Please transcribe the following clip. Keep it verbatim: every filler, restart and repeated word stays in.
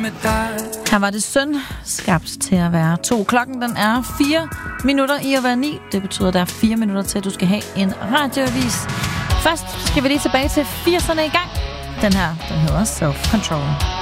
med dig. Her var det synd skabt til at være to. Klokken den er fire minutter i at være ni. Det betyder, at der er fire minutter til, at du skal have en radioavis. Først skal vi lige tilbage til firserne i gang. Den her, den hedder Self Control.